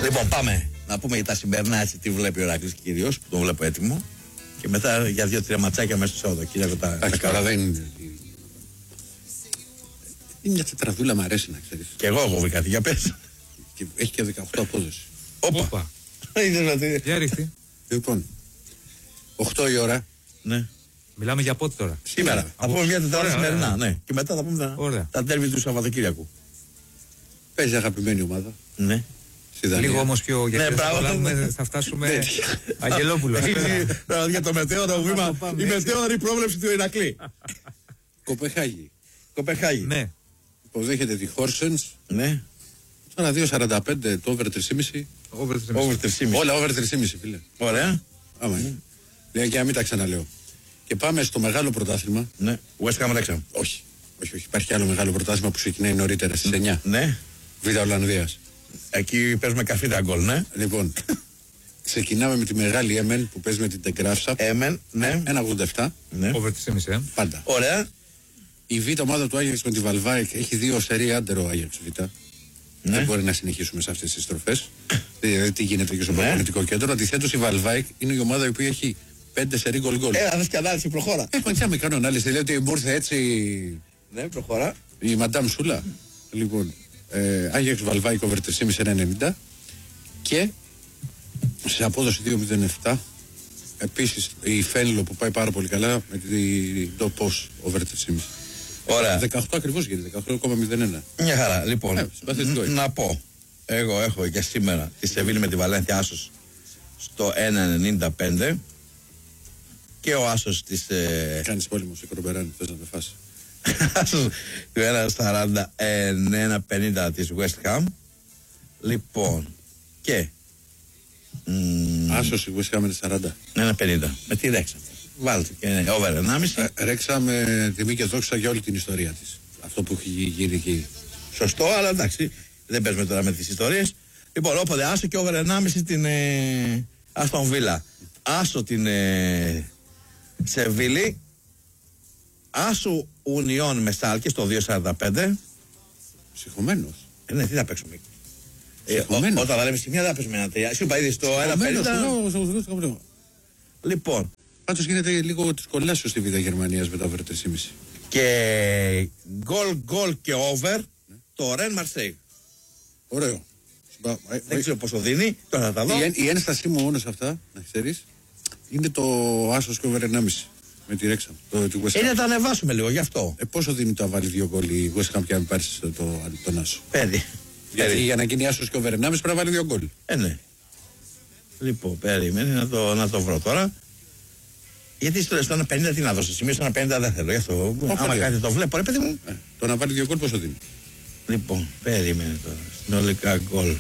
Λοιπόν, πάμε να πούμε για τα σημερινά, έτσι τι βλέπει ο Ηράκλης κυρίως, που τον βλέπω έτοιμο. Και μετά για 2-3 ματσάκια μέσα στο Σαββατοκύριακο τα καλά δεν είναι. Είναι μια τετραδούλα, μου αρέσει να ξέρεις. Και εγώ βρήκα κάτι, για πες. Και έχει και 18 απόδοση. Όπα. Για ρίχτη. Λοιπόν, 8 η ώρα. Ναι. Μιλάμε για πότε τώρα? Σήμερα. Θα πούμε μια τετράδα σημερινά, ναι. Και μετά θα πούμε τα ντέρμπι του Σαββατοκύριακου. Παίζει αγαπημένη ομάδα. Ναι. Λίγο όμως πιο γιατί θα φτάσουμε Αγγελόπουλο. Για το μετέωρο βήμα, η μετέωρη πρόβλεψη του Ηρακλή. Κοπεχάγη. Ναι. Υποδέχεται τη Χόρσενς. Ναι. Τώρα 2.45 το over 3,5. Over 3,5. Όλα over 3,5 φίλε. Ωραία. Άμα είναι. Λέει και να μην τα ξαναλέω. Και πάμε στο μεγάλο πρωτάθλημα. Ναι. West Ham Wrexham. Όχι. Υπάρχει άλλο μεγάλο πρωτάθλημα που ξεκινάει νωρίτερα στις 9. Ναι. Β' Ολλανδίας. Εκεί παίζουμε καφίδα γκολ, ναι. Λοιπόν, ξεκινάμε με τη μεγάλη Έμεν που παίζει με την Τεγκράφσα. Έμεν, ναι. 1,87. Ναι. Over 3,5. Πάντα. Ωραία. Η Β' ομάδα του Άγιαξ με τη Βαλβάικ έχει 2 σερί άντερο ο Άγιαξ Β'. Ναι. Δεν μπορεί να συνεχίσουμε σε αυτές τις στροφές. Δηλαδή τι γίνεται και στο προπονητικό κέντρο. Αντιθέτως η Βαλβάικ είναι η ομάδα η οποία έχει 5 σερί γκολ. Δες και ανάλυση, προχώρα. Τι με κάνω ανάλυση. Λέει ότι μου ήρθε έτσι. Ναι, προχώρα. Η Μαντάμ Σούλα. Λοιπόν, Άγιαξ Βαλβάικ over 3,5 και σε απόδοση 2,07. Επίσης η Φένλο που πάει πάρα πολύ καλά με την Ντοπός over 3,5. Ωραία. 18 ακριβώς γίνεται, 18,01. Μια χαρά. Λοιπόν, να πω, εγώ έχω και σήμερα τη Σεβίλη με τη Βαλένθια Άσος στο 1,95 και ο Άσος της... Κάνεις πόλεμο σε Κροπεράν, θες να με φάσει. Άσος του 1,40, 1,50 της West Ham. Λοιπόν, και... Άσος η West Ham είναι 40. 1,50. Με τι ρέξαμε. Βάλτε και over 1,5. Ρέξαμε τιμή και δόξα για όλη την ιστορία της. Αυτό που έχει γίνει εκεί. Σωστό, αλλά εντάξει, δεν παίζουμε τώρα με τις ιστορίες. Λοιπόν, όποτε άσο και over 1,5 την Αστον Βίλα. Άσο την Σεβίλη. Άσο Ουνιόν με Σάλκη στο 2,45. Ψυχωμένος. Ναι, τι θα παίξουμε. Όταν θα λέμε σημεία, δεν θα παίξουμε ένα τρία. Σου είπα ήδη στο 1,50. Λοιπόν. Πάντως γίνεται λίγο της κολλάσεως στη Β' Γερμανίας με τα over 3,5. Και γκολ και over το Ρεν Μαρσέιγ. Ωραίο. Δεν ξέρω πόσο δίνει, τώρα θα τα δω. Η ένστασή μου μόνο σε αυτά, να ξέρεις, είναι το Άσος και over 1,5 με τη Ρέξαμ. Είναι να τα ανεβάσουμε λίγο γι' αυτό. Πόσο δίνει το βάλει 2 γκολ η West Ham και αν πάρει τον Άσο. Γιατί για να γίνει Άσος και over 1,5 πρέπει να βάλει 2 γκολ. Ναι. Λοιπόν, περίμενε να το βρω τώρα. Γιατί στο 1,50 τι να δώσω, σημείο στο 1,50 δεν θέλω. Γι' αυτό, άμα κάτι το βλέπω, ρε παιδί μου. Το να βάλει 2 γκολ πόσο δίνει. Λοιπόν, περίμενε τώρα. Συνολικά γκολ.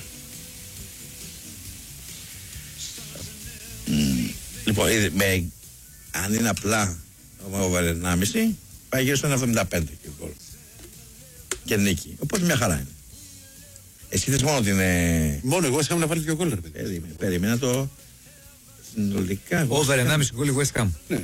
Λοιπόν, αν είναι απλά over 1,5, πάει γύρω στο 1,75 και γκολ. Και νίκη. Οπότε μια χαρά είναι. Εσύ θες μόνο την. Μόνο εγώ ήθελα να βάλει 2 γκολ, ρε παιδί. Περίμενε το. Συνολικά. Over 1,5 γκολ η West Ham. Ναι.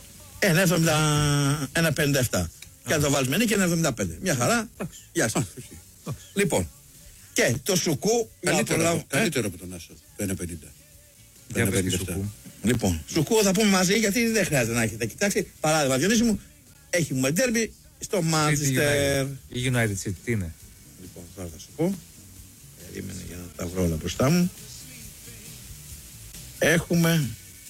1,57. Και αν το βάλεις με νίκη 1,75. Μια χαρά. Γεια σας. Λοιπόν. Και το Σουκού. Καλύτερο από τον Άσο. Το 1,50. Λοιπόν, Σουκού θα πούμε μαζί γιατί δεν χρειάζεται να έχετε κοιτάξει. Παράδειγμα, Διονύση μου, έχει μου ντέρμπι στο Manchester. Η United City, τι είναι. Λοιπόν, τώρα θα σου πω. Περίμενε για να τα βρω όλα μπροστά μου. Έχουμε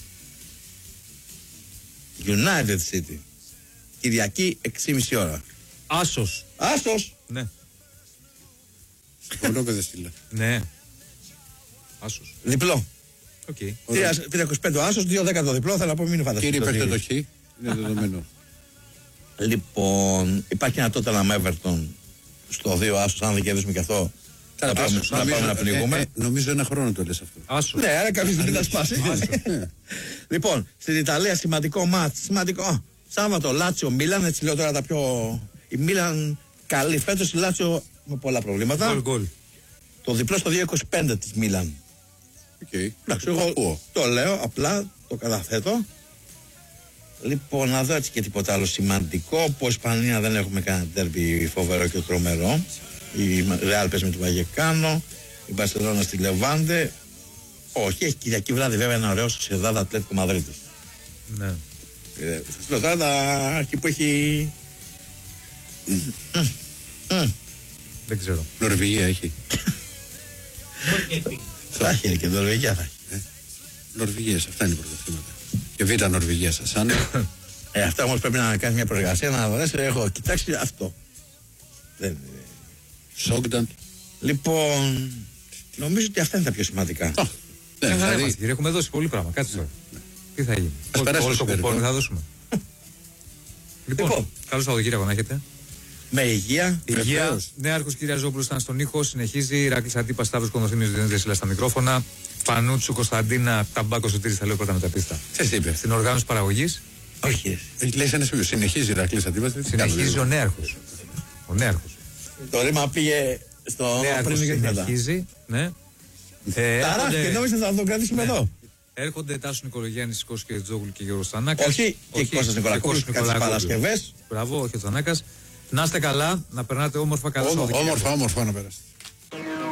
United City. Κυριακή 6,5 ώρα. Άσος. Άσος. Ναι. Συμφωνώ, παιδε στήλα. Ναι. Άσος. Διπλό. Οκ. 3,25 άσος, 2,10 το διπλό. Θέλω να πω, μην φανταστείτε. Κύριε, παίρνετε το χ. Είναι δεδομένο. Λοιπόν, υπάρχει ένα Tottenham Everton στο 2 άσος. Αν δεν κερδίσουμε και αυτό, να πάμε να πνιγούμε. Νομίζω ένα χρόνο το λες αυτό. Άσος. Ναι, άρα κάποιος δεν θα σπάσει. Λοιπόν, στην Ιταλία σημαντικό μάτς. Σημαντικό. Σάββατο, Λάτσιο, Μίλαν. Έτσι λέω τώρα τα πιο. Η Μίλαν καλή φέτος, η Λάτσιο με πολλά προβλήματα. Γκολ. Το διπλό στο 2,25 της Μίλαν. Εντάξει, εγώ το λέω, απλά το καταθέτω. Λοιπόν, να δω έτσι και τίποτα άλλο σημαντικό. Που Ισπανία δεν έχουμε κανένα τέρμπι φοβερό και τρομερό. Η Ρεάλ παίζει με τον Βαγεκάνο. Η η Μπαρσελόνα στη Λεβάντε. Όχι, έχει Κυριακή βράδυ βέβαια ένα ωραίο Σοσιεδάδ Ατλέτικο Μαδρίτης. Ναι. Σοσιεδάδ εκεί που έχει. Δεν ξέρω. Νορβηγία έχει. Θα έχει και Νορβηγία θα έχει. Νορβηγίας, αυτά είναι οι πρωταθλήματα. Και β' Νορβηγία σας άνε. Αυτά όμως πρέπει να κάνει μια προεργασία να δωρέσει. Έχω κοιτάξει αυτό. Σόγκταντ. Λοιπόν, νομίζω ότι αυτά είναι τα πιο σημαντικά. Δηλαδή, έχουμε δώσει πολύ πράγμα. Κάτσε τώρα. Τι θα γίνει. Όλο το κουπόνι θα δώσουμε. Λοιπόν, καλό Σαββατοκύριακο να έχετε. Με υγεία. Υγεία. Νέαρχος Κυριαζόπουλος ήταν στον ήχο. Συνεχίζει. Ηράκλης Αντίπας, Σταύρος Κονδοθήνιος, Διονύσης Δεσίλας στα μικρόφωνα. Πανούτσου Κωνσταντίνα, Ταμπάκο Σωτήρης, θα λέω πρώτα με τα πίστα. Στην οργάνωση παραγωγής. Όχι. Λες ένας φίλος. Συνεχίζει Ηράκλης Αντίπας. Συνεχίζει ο Νέαρχος. Ο Νέαρχος. Το ρήμα πήγε στο Νέαρχος συνεχίζει. Ναι. Ταράχτηκε, νόμιζα θα το κρατήσουμε εδώ. Έρχονται Τάσος Νικολογιάννης, Σηκώση και Τζόγουλ και Γιώργος Τσανάκας. Όχι, και Κώστας Νικολακόπουλος, κάτι Παρασκευές. Μπράβο, όχι ο Τσανάκας. Να είστε καλά, να περνάτε όμορφα, καλά Σαββατοκύριακο. Όμορφα να περάσετε.